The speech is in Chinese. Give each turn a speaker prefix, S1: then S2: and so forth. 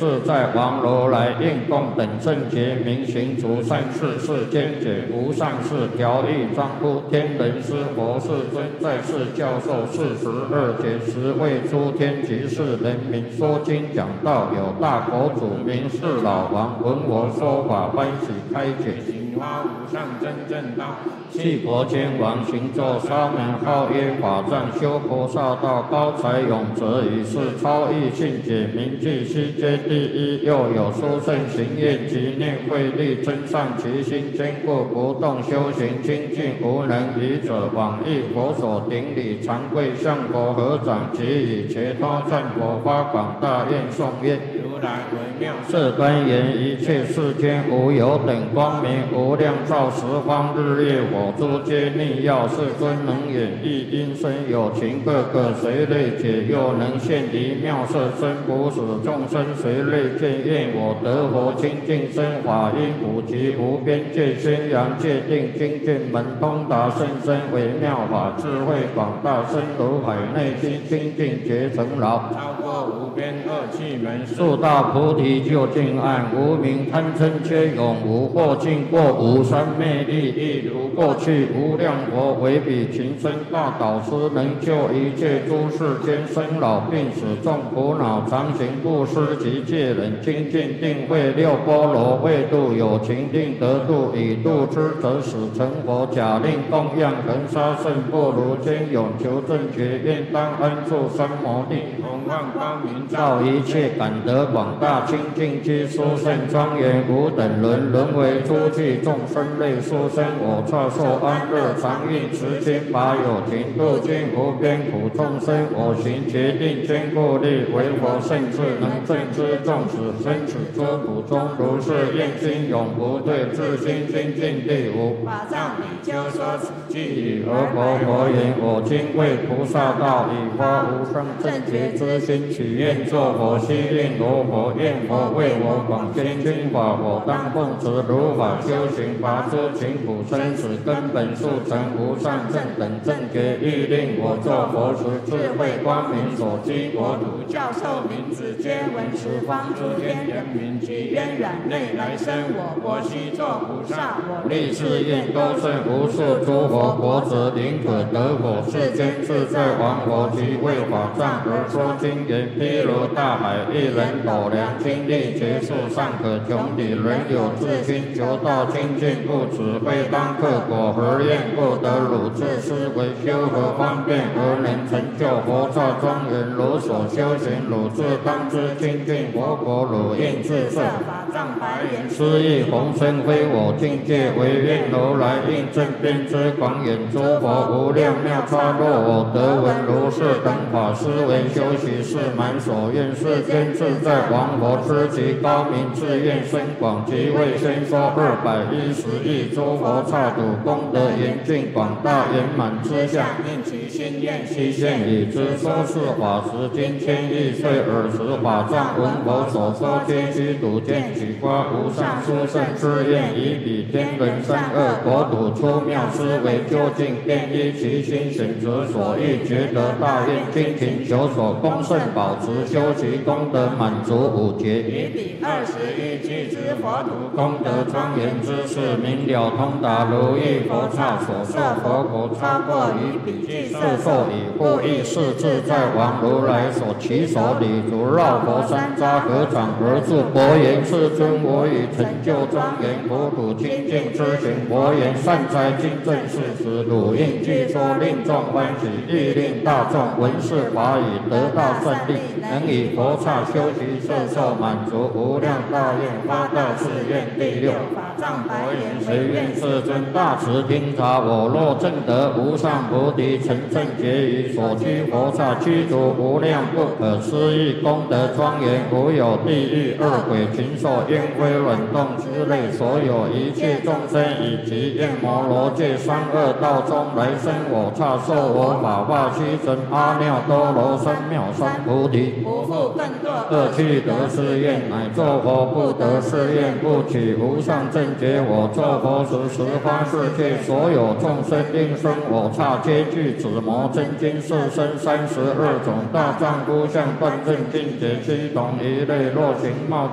S1: 自在王如来应供等正觉明行除善事世间解无上士调御庄乎天人师佛世尊在世教授42节10位诸天及世人民说经讲道，有大佛祖名是老王闻我说法欢喜开解行发无上真正道，弃国天王行咒沙门号耶法藏修菩萨道高才永泽以是超异性解明记悉皆第一，又有殊胜行业及念慧力增上其心坚固不动修行精进无能愚者往诣佛所顶礼常跪向佛合掌及以切多赞佛发广大愿颂曰：如来为妙世端严一切世间无有等光明无量照十方日月火珠皆逆耀世尊能演绎因身有情个个随类解又能现离妙色身不使众生随类见愿我得佛清净身法音普及无边界宣扬界定精进门通达甚深微妙法智慧广大深如海内心清净觉成牢超过无边恶趣门速大菩提究竟岸无明贪嗔皆永无或尽过无三昧力亦如过去无量佛为彼情深大导师能救一切诸世间生老病死众苦恼常行布施及戒忍精进定慧六波罗未度有情定得度以度之则使成佛假令供养恒沙圣不如坚永求正觉愿当安住三摩地弘望光明照一切感得广大清净居殊胜庄严无等伦沦为诸具众生类殊生我刹受安乐常运持经法有情度尽无边苦众生我行决定坚固力为佛圣智能正知众使生死诸苦中如是愿心永不退自心精进第五法藏比丘说此句以阿婆佛言我今为菩萨道以发无上正觉之心许愿作佛悉令罗佛愿佛为我广宣经法我当奉持如法修行拔诸情苦生死根本速成无上正等正觉欲令我作佛时智慧光明所居国土教授名字皆闻十方诸天人民及愿软内来生我国悉作菩萨我立誓愿多胜无数诸佛国子宁可得果世间自在王佛及为法藏而说经言譬如大海一人斗量精力结束尚可穷底人有自心求道清净故此非当克果何愿不得汝自思维修何方便而能成就佛刹庄严如所修行汝自当知清净佛国汝应自设法藏白言失意宏深非我境界唯愿如来应正遍知广演诸佛无量妙差若我得闻如是等法思维修习是满所愿世间自在王佛知其高明志愿深广即为先说210亿诸佛刹土功德严峻广大圆满之相应其心愿悉现已知说是法时今千亿岁尔时法藏闻佛所说皆须睹见取发无上殊胜之愿以彼天人三恶国土出妙思维究竟便依其心选择所欲觉得大愿精勤求所恭圣保持修习功德满足五劫以彼21具之佛土功德庄严之事明了通达如意佛刹所受佛国超过于彼具摄受以护益是自在王如来所起手礼足绕佛山楂合掌而住佛言世尊我已成就庄严国土清净之行佛言善哉今正是时汝应具说令众欢喜欲令大众闻是法已得大胜利能以佛刹修习摄受满足无量大愿发大誓愿第六法藏佛言谁愿世尊大慈听察我若证得无上菩提成正觉于所居佛刹居住无量不可思议功德庄严无有地狱恶鬼禽兽烟灰卵动之类所有一切众生以及焰摩罗界三恶道中来生我刹受我法化须神阿耨多罗三藐三菩提不复更堕恶趣得誓愿，乃作佛不得誓愿，不取无上正觉。我作佛时，十方世界所有众生应生我刹，皆具紫魔真经色身32种大丈夫相，断正境界，须同一类，若形貌